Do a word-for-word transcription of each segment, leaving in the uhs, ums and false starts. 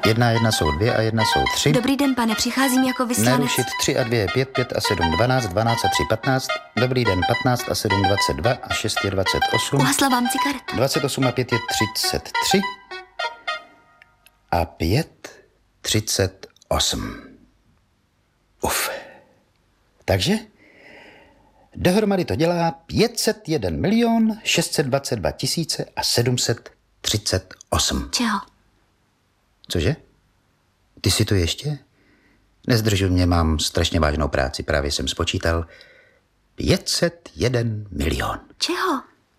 Jedna a jedna jsou dvě a jedna jsou tři. Dobrý den, pane, přicházím jako vyslanec. Nerušit tři a dvě je pět, pět a sedm dvanáct, dvanáct a tři patnáct. Dobrý den, patnáct a sedm dvacet dva a šest je dvacet osm. Uhasla vám cigareta. dvacet osm a pět je třicet tři a pět třicet osm. Uf. Takže dohromady to dělá pět set jedna milion šest set dvacet dva tisíce a sedm set třicet osm. Čeho? Cože? Ty si to ještě? Nezdržuj mě, mám strašně vážnou práci. Právě jsem spočítal pět set jedna milion. Čeho?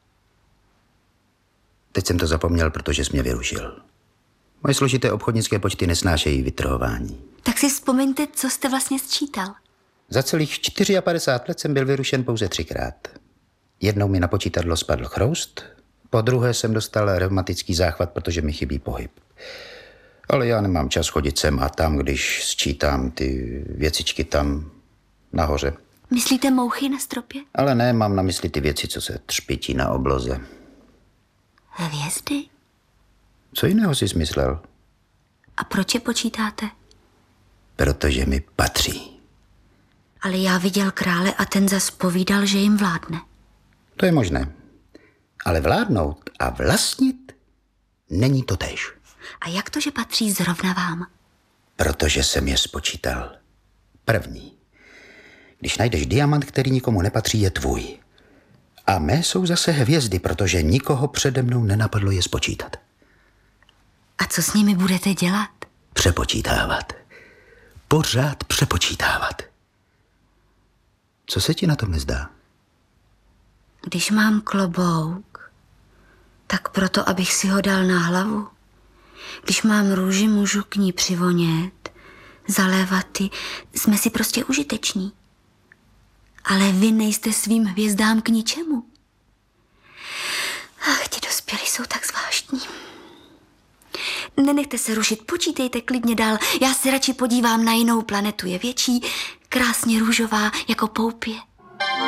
Teď jsem to zapomněl, protože jsi mě vyrušil. Moje složité obchodnické počty nesnášejí vytrhování. Tak si vzpomeňte, co jste vlastně sčítal. Za celých padesát čtyři let jsem byl vyrušen pouze třikrát. Jednou mi na počítadlo spadl chroust, po druhé jsem dostal reumatický záchvat, protože mi chybí pohyb. Ale já nemám čas chodit sem a tam, když sčítám ty věcičky tam nahoře. Myslíte mouchy na stropě? Ale ne, mám na mysli ty věci, co se třpití na obloze. Hvězdy? Co jiného jsi smyslel? A proč je počítáte? Protože mi patří. Ale já viděl krále a ten zas povídal, že jim vládne. To je možné. Ale vládnout a vlastnit není to též. A jak to, že patří zrovna vám? Protože jsem je spočítal. První. Když najdeš diamant, který nikomu nepatří, je tvůj. A mé jsou zase hvězdy, protože nikoho přede mnou nenapadlo je spočítat. A co s nimi budete dělat? Přepočítávat. Pořád přepočítávat. Co se ti na tom nezdá? Když mám klobouk, tak proto, abych si ho dal na hlavu. Když mám růži, můžu k ní přivonět, zalévat ji. Jsme si prostě užiteční. Ale vy nejste svým hvězdám k ničemu. Ach, ti dospělí jsou tak zvláštní. Nenechte se rušit, počítejte klidně dál. Já se radši podívám na jinou planetu. Je větší, krásně růžová, jako poupě.